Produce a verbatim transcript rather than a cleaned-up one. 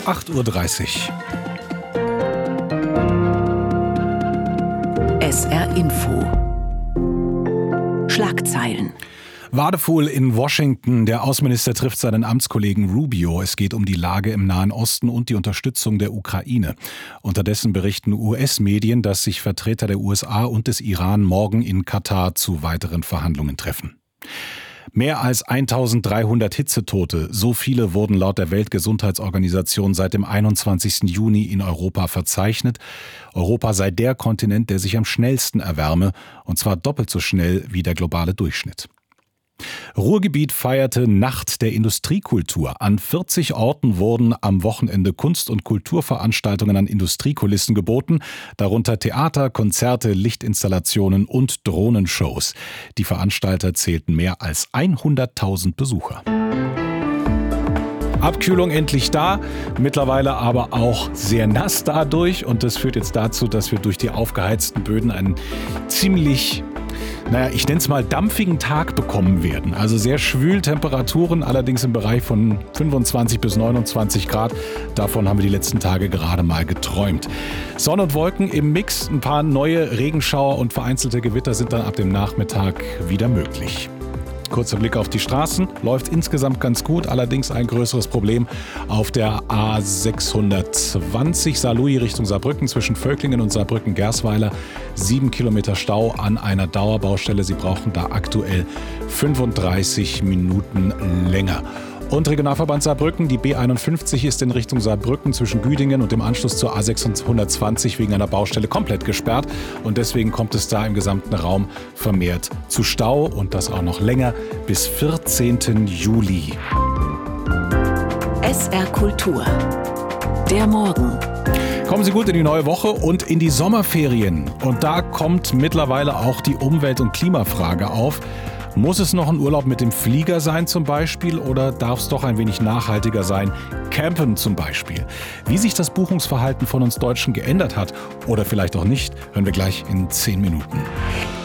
acht Uhr dreißig. S R Info. Schlagzeilen. Wadefuhl in Washington. Der Außenminister trifft seinen Amtskollegen Rubio. Es geht um die Lage im Nahen Osten und die Unterstützung der Ukraine. Unterdessen berichten U S-Medien, dass sich Vertreter der U S A und des Iran morgen in Katar zu weiteren Verhandlungen treffen. Mehr als eintausenddreihundert Hitzetote, so viele wurden laut der Weltgesundheitsorganisation seit dem einundzwanzigsten Juni in Europa verzeichnet. Europa sei der Kontinent, der sich am schnellsten erwärme, und zwar doppelt so schnell wie der globale Durchschnitt. Ruhrgebiet feierte Nacht der Industriekultur. An vierzig Orten wurden am Wochenende Kunst- und Kulturveranstaltungen an Industriekulissen geboten, darunter Theater, Konzerte, Lichtinstallationen und Drohnenshows. Die Veranstalter zählten mehr als hunderttausend Besucher. Abkühlung endlich da, mittlerweile aber auch sehr nass dadurch, und das führt jetzt dazu, dass wir durch die aufgeheizten Böden einen ziemlich Naja, ich nenne es mal dampfigen Tag bekommen werden. Also sehr schwül Temperaturen, allerdings im Bereich von fünfundzwanzig bis neunundzwanzig Grad. Davon haben wir die letzten Tage gerade mal geträumt. Sonne und Wolken im Mix, ein paar neue Regenschauer und vereinzelte Gewitter sind dann ab dem Nachmittag wieder möglich. Kurzer Blick auf die Straßen, läuft insgesamt ganz gut, allerdings ein größeres Problem auf der A sechshundertzwanzig Saarlouis Richtung Saarbrücken zwischen Völklingen und Saarbrücken-Gersweiler. Sieben Kilometer Stau an einer Dauerbaustelle. Sie brauchen da aktuell fünfunddreißig Minuten länger. Und Regionalverband Saarbrücken, die B einundfünfzig ist in Richtung Saarbrücken zwischen Güdingen und dem Anschluss zur A sechshundertzwanzig wegen einer Baustelle komplett gesperrt. Und deswegen kommt es da im gesamten Raum vermehrt zu Stau und das auch noch länger bis vierzehnten Juli. S R Kultur. Der Morgen. Kommen Sie gut in die neue Woche und in die Sommerferien. Und da kommt mittlerweile auch die Umwelt- und Klimafrage auf. Muss es noch ein Urlaub mit dem Flieger sein zum Beispiel oder darf es doch ein wenig nachhaltiger sein? Campen zum Beispiel. Wie sich das Buchungsverhalten von uns Deutschen geändert hat oder vielleicht auch nicht, hören wir gleich in zehn Minuten.